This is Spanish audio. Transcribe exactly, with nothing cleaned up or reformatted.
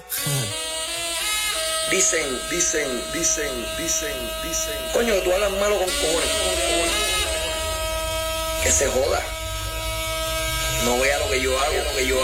Dicen, dicen, dicen, dicen, dicen. Coño, que tú hablas malo con cojones. Que se joda. No vea lo que yo hago, lo que yo